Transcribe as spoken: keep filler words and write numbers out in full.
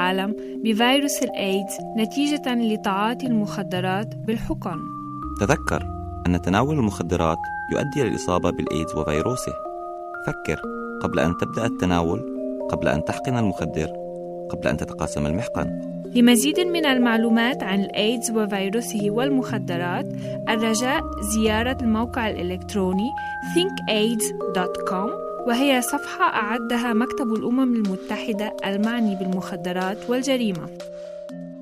العالم بفيروس الإيدز نتيجة لتعاطي المخدرات بالحقن. تذكر أن تناول المخدرات يؤدي للإصابة بالإيدز وفيروسه. فكر قبل أن تبدأ التناول، قبل أن تحقن المخدر، قبل أن تتقاسم المحقن. لمزيد من المعلومات عن الإيدز وفيروسه والمخدرات، الرجاء زيارة الموقع الإلكتروني think aids دوت كوم، وهي صفحة أعدها مكتب الأمم المتحدة المعني بالمخدرات والجريمة.